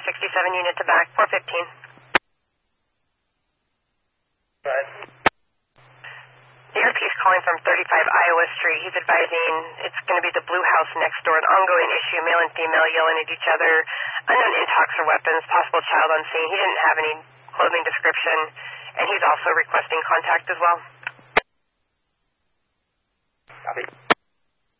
67 unit to back, 415. Right. The RP's calling from 35 Iowa Street. He's advising it's going to be the Blue House next door, an ongoing issue, male and female yelling at each other, unknown intox or weapons, possible child on scene. He didn't have any clothing description, and he's also requesting contact as well. Copy.